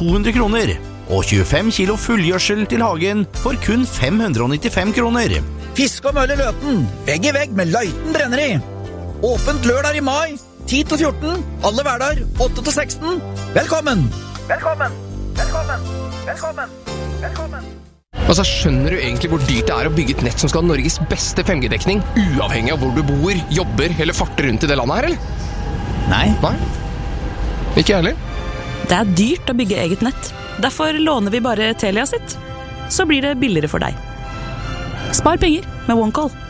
200 kroner. Og 25 kilo fullgjødsel til hagen for kun 595 kroner. Fisk og mølle Løten, vegg i vegg med Løiten Brenneri. Åpent lørdag i mai, 10-14, alle hverdager, 8-16. Velkommen! Velkommen! Velkommen! Velkommen! Velkommen! Altså, skjønner du egentlig hvor dyrt det å bygge et nett som skal ha Norges beste 5G-dekning, uavhengig av hvor du bor, jobber eller farter rundt i det landet her, eller? Nei. Ikke heller. Det dyrt å bygge eget nett. Derfor låner vi bare Telia sitt. Så blir det billigere for deg. Spar penger med OneCall.